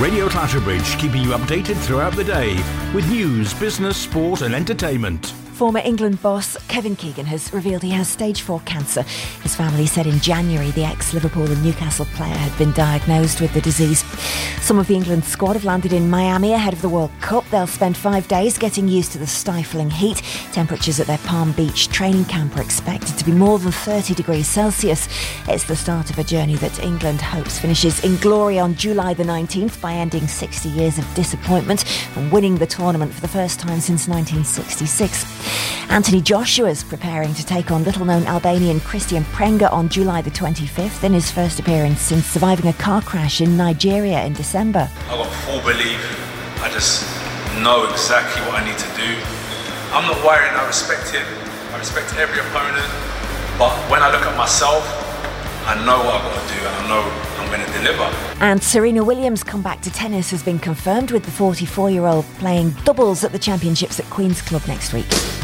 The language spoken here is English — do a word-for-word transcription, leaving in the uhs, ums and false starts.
Radio Clatterbridge, keeping you updated throughout the day with news, business, sport and entertainment. Former England boss Kevin Keegan has revealed he has stage four cancer. His family said in January the ex-Liverpool and Newcastle player had been diagnosed with the disease. Some of the England squad have landed in Miami ahead of the World Cup. They'll spend five days getting used to the stifling heat. Temperatures at their Palm Beach training camp are expected to be more than thirty degrees Celsius. It's the start of a journey that England hopes finishes in glory on July the nineteenth by ending sixty years of disappointment and winning the tournament for the first time since nineteen sixty-six. Anthony Joshua's preparing to take on little-known Albanian Christian Prenga on July the twenty-fifth in his first appearance since surviving a car crash in Nigeria in December. I've got full belief. I just know exactly what I need to do. I'm not worrying, I respect it. I respect every opponent. But when I look at myself, I know what I've got to do and I know I'm going to deliver. And Serena Williams' comeback to tennis has been confirmed with the forty-four-year-old playing doubles at the championships at Queen's Club next week.